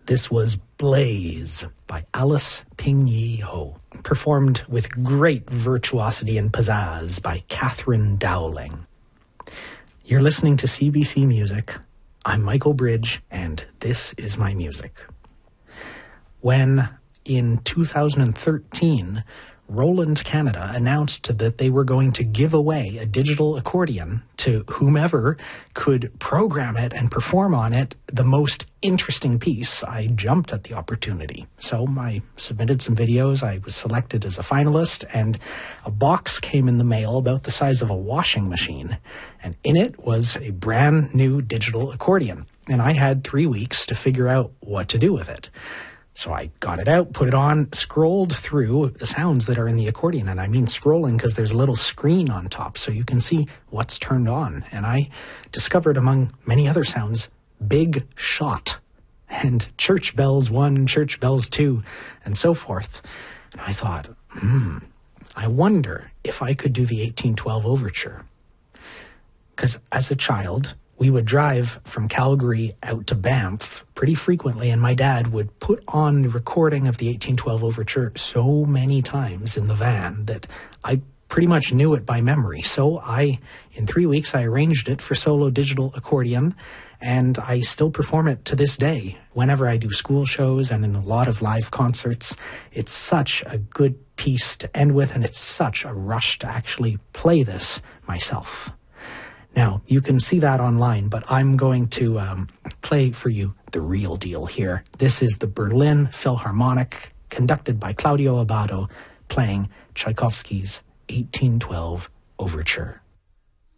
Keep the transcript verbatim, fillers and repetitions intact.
This was Blaze by Alice Ping Yi Ho, performed with great virtuosity and pizzazz by Catherine Dowling. You're listening to C B C Music. I'm Michael Bridge, and this is my music. When, in two thousand thirteen, Roland Canada announced that they were going to give away a digital accordion to whomever could program it and perform on it the most interesting piece, I jumped at the opportunity. So I submitted some videos, I was selected as a finalist, and a box came in the mail about the size of a washing machine, and in it was a brand new digital accordion, and I had three weeks to figure out what to do with it. So I got it out, put it on, scrolled through the sounds that are in the accordion. And I mean scrolling because there's a little screen on top so you can see what's turned on. And I discovered, among many other sounds, Big Shot and Church Bells one, Church Bells two, and so forth. And I thought, hmm, I wonder if I could do the eighteen twelve Overture. Because as a child, we would drive from Calgary out to Banff pretty frequently, and my dad would put on the recording of the eighteen twelve Overture so many times in the van that I pretty much knew it by memory. So I, in three weeks, I arranged it for solo digital accordion, and I still perform it to this day whenever I do school shows and in a lot of live concerts. It's such a good piece to end with, and it's such a rush to actually play this myself. Now, you can see that online, but I'm going to um, play for you the real deal here. This is the Berlin Philharmonic, conducted by Claudio Abbado, playing Tchaikovsky's eighteen twelve Overture.